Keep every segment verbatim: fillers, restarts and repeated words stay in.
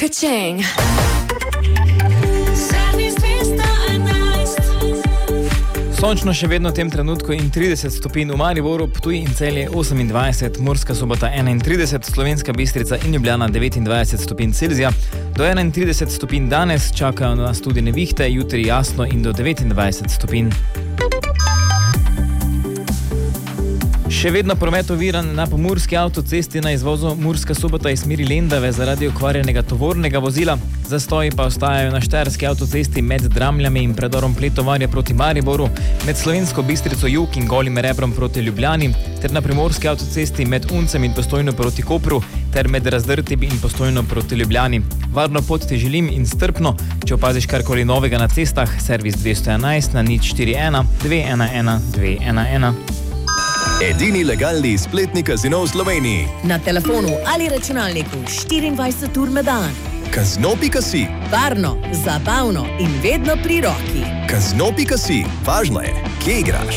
Ka-ching. Sončno še vedno v tem trenutku in trideset stopinj v Mariboru, Ptuj in Celje osemindvajset, Murska Sobota enaintrideset, Slovenska Bistrica in Ljubljana devetindvajset stopinj Celzija. Do enaintrideset stopinj danes čakajo nas tudi nevihte, jutri jasno in do devetindvajset stopinj. Še vedno promet oviran na pomurski avtocesti na izvozu Murska Sobota iz smeri Lendave zaradi okvarjenega tovornega vozila. Zastoji pa ostajajo na štajerski avtocesti med Dramljami in predorom Pletovarja proti Mariboru, med Slovensko Bistrico Jug in Golim Rebrom proti Ljubljani, ter na primorski avtocesti med Uncem in Postojno proti Kopru, ter med Razdrtimi in Postojno proti Ljubljani. Varno pot ti želim in strpno, če opaziš karkoli novega na cestah, servis dvesto enajst na nič štiri ena dve ena ena dve ena ena. Edini legalni spletni kazino v Sloveniji. Na telefonu ali računalniku štiriindvajset ur na dan. Kazino pika si. Varno, zabavno in vedno pri roki. Kazino pika si. Važno je, kje igraš.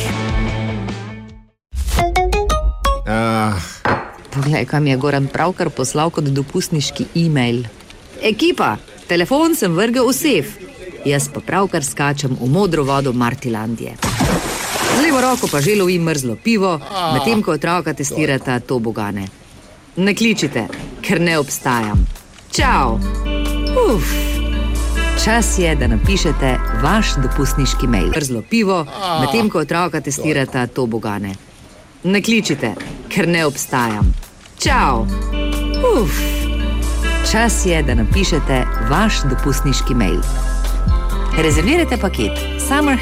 Uh. Poglej, kam je Goran pravkar poslal kot dopustniški e-mail. Ekipa, telefon sem vrgel v sef. Jaz pa pravkar skačem v modro vodo Martilandije. Z levo roko pa že lovim mrzlo pivo, medtem ko otroka testirata tobogane. Ne kličite, ker ne obstajam. Čau! Uf. Čas je, da napišete vaš dopustniški mail. Mrzlo pivo, medtem ko otroka testirata tobogane. Ne kličite, ker ne obstajam. Čau! Uf. Čas je, da napišete vaš dopustniški mail. Rezervirajte paket Summer